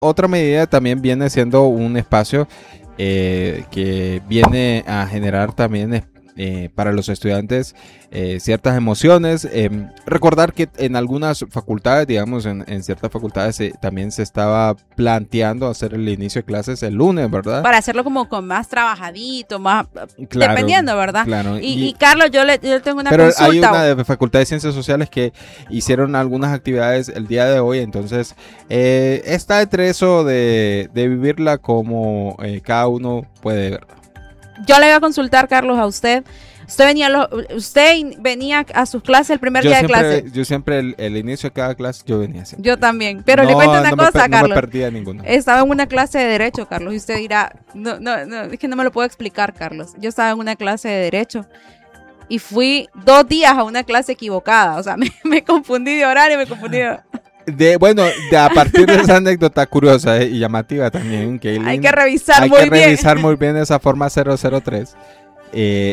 otra medida también viene siendo un espacio que viene a generar también para los estudiantes ciertas emociones. Recordar que en algunas facultades, digamos en ciertas facultades también se estaba planteando hacer el inicio de clases el lunes, ¿verdad? Para hacerlo como con más trabajadito, más Claro, dependiendo, ¿verdad? Claro. Y Carlos, yo tengo una pero consulta. hay una de Facultad de Ciencias Sociales que hicieron algunas actividades el día de hoy, entonces está entre eso de vivirla como cada uno puede verla. Yo le voy a consultar, Carlos, a usted. Usted venía a sus clases el primer día de clase. Yo siempre el inicio de cada clase yo venía siempre. Yo también. Pero le cuento una cosa, Carlos. No me perdía ninguna. Estaba en una clase de Derecho, Carlos, y usted dirá, no, es que no me lo puedo explicar, Carlos. Yo estaba en una clase de Derecho y fui 2 días a una clase equivocada. O sea, me confundí de horario, me confundí de... A partir de esa anécdota curiosa y llamativa también, hay que revisar muy bien esa forma 003.